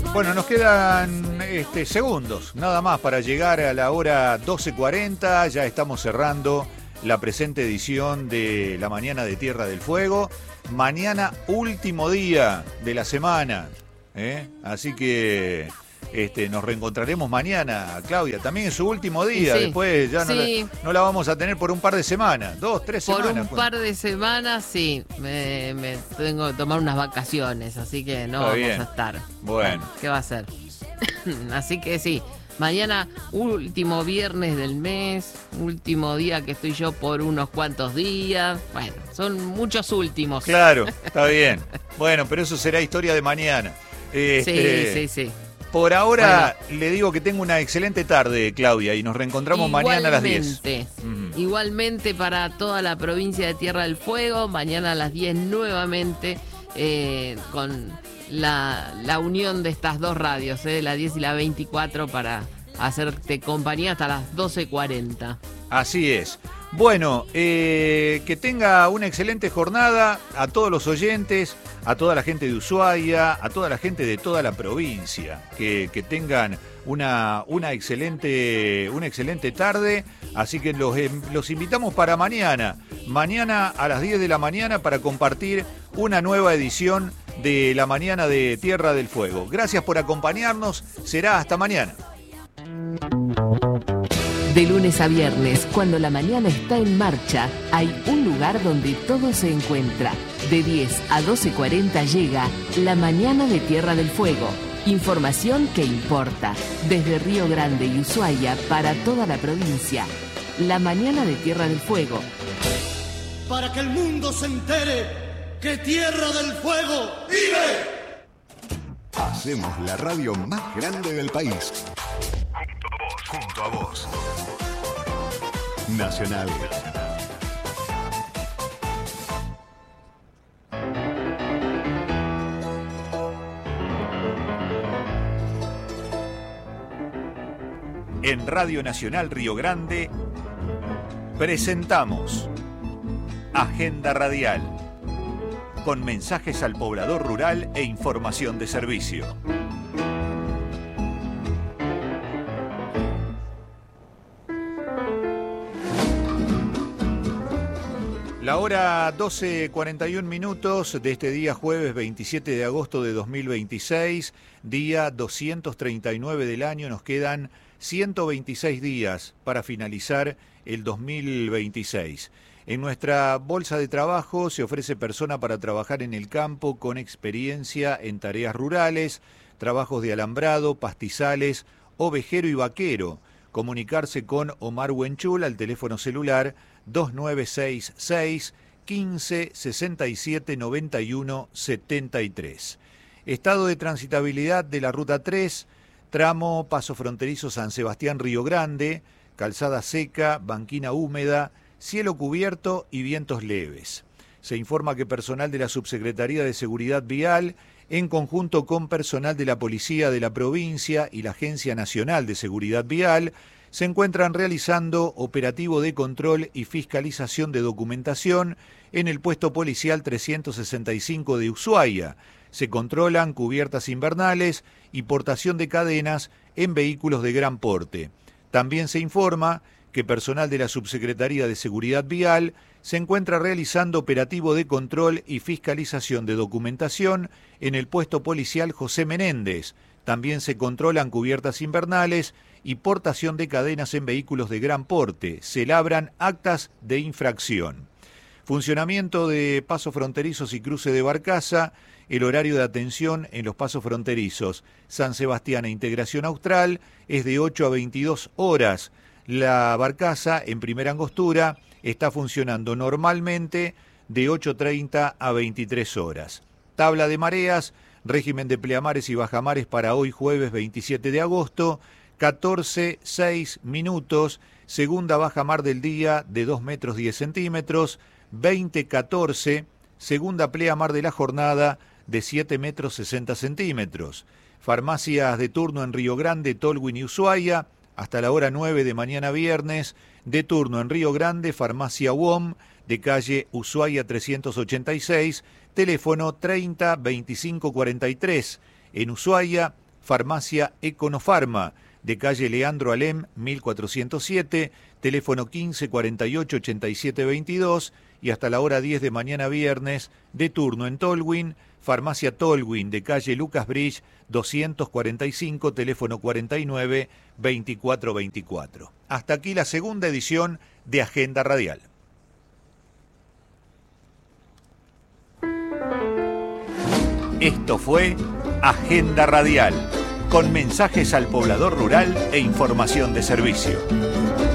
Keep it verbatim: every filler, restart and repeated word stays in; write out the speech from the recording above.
Bueno, nos quedan este, segundos, nada más para llegar a la hora doce cuarenta. Ya estamos cerrando la presente edición de la Mañana de Tierra del Fuego. Mañana, último día de la semana, ¿eh? Así que este, nos reencontraremos mañana, Claudia. También es su último día, Sí, después ya no, sí. la, no la vamos a tener por un par de semanas, dos, tres Por semanas. un par de semanas, sí, me, me tengo que tomar unas vacaciones, así que no Está vamos bien. a estar. Bueno. ¿Qué va a ser? Así que sí, mañana, último viernes del mes, último día que estoy yo por unos cuantos días. Bueno, son muchos últimos. Claro, está bien. Bueno, pero eso será historia de mañana. Este, Sí, sí, sí. Por ahora le digo que tengo una excelente tarde, Claudia, y nos reencontramos mañana a las diez. Igualmente, Mm. igualmente para toda la provincia de Tierra del Fuego, mañana a las diez nuevamente eh, con la, la unión de estas dos radios, eh, la diez y la veinticuatro, para hacerte compañía hasta las doce cuarenta. Así es. Bueno, eh, que tenga una excelente jornada a todos los oyentes, a toda la gente de Ushuaia, a toda la gente de toda la provincia, que, que tengan una, una, excelente, una excelente tarde, así que los, eh, los invitamos para mañana, mañana a las diez de la mañana para compartir una nueva edición de la Mañana de Tierra del Fuego. Gracias por acompañarnos, será hasta mañana. De lunes a viernes, cuando la mañana está en marcha, hay un lugar donde todo se encuentra. De diez a doce cuarenta llega la Mañana de Tierra del Fuego. Información que importa. Desde Río Grande y Ushuaia para toda la provincia. La Mañana de Tierra del Fuego. Para que el mundo se entere que Tierra del Fuego vive. Hacemos la radio más grande del país. Junto a vos. Nacional. En Radio Nacional Río Grande presentamos Agenda Radial, con mensajes al poblador rural e información de servicio. La hora doce cuarenta y un minutos de este día jueves veintisiete de agosto de dos mil veintiséis, día doscientos treinta y nueve del año. Nos quedan ciento veintiséis días para finalizar el dos mil veintiséis. En nuestra bolsa de trabajo se ofrece persona para trabajar en el campo con experiencia en tareas rurales, trabajos de alambrado, pastizales, ovejero y vaquero. Comunicarse con Omar Huenchul al teléfono celular dos nueve seis seis, quince, sesenta y siete, noventa y uno, setenta y tres. Estado de transitabilidad de la Ruta tres, tramo Paso Fronterizo San Sebastián Río Grande, calzada seca, banquina húmeda, cielo cubierto y vientos leves. Se informa que personal de la Subsecretaría de Seguridad Vial, en conjunto con personal de la Policía de la Provincia y la Agencia Nacional de Seguridad Vial, se encuentran realizando operativo de control y fiscalización de documentación en el puesto policial trescientos sesenta y cinco de Ushuaia. Se controlan cubiertas invernales y portación de cadenas en vehículos de gran porte. También se informa que personal de la Subsecretaría de Seguridad Vial se encuentra realizando operativo de control y fiscalización de documentación en el puesto policial José Menéndez. También se controlan cubiertas invernales y portación de cadenas en vehículos de gran porte. Se labran actas de infracción. Funcionamiento de pasos fronterizos y cruce de Barcaza. El horario de atención en los pasos fronterizos San Sebastián e Integración Austral es de ocho a veintidós horas. La Barcaza, en primera angostura, está funcionando normalmente de ocho treinta a veintitrés horas. Tabla de mareas, régimen de pleamares y bajamares para hoy jueves veintisiete de agosto, catorce, seis minutos, segunda bajamar del día de dos metros diez centímetros, veinte, catorce, segunda pleamar de la jornada de siete metros sesenta centímetros. Farmacias de turno en Río Grande, Tolwyn y Ushuaia, hasta la hora nueve de mañana viernes. De turno en Río Grande, Farmacia U O M, de calle Ushuaia trescientos ochenta y seis, teléfono treinta, veinticinco, cuarenta y tres. En Ushuaia, Farmacia Econofarma, de calle Leandro Alem, mil cuatrocientos siete, teléfono quince cuarenta y ocho ochenta y siete veintidós, y hasta la hora diez de mañana viernes, de turno en Tolwyn, Farmacia Tolwyn, de calle Lucas Bridge, doscientos cuarenta y cinco, teléfono cuarenta y nueve veinticuatro veinticuatro. Hasta aquí la segunda edición de Agenda Radial. Esto fue Agenda Radial, con mensajes al poblador rural e información de servicio.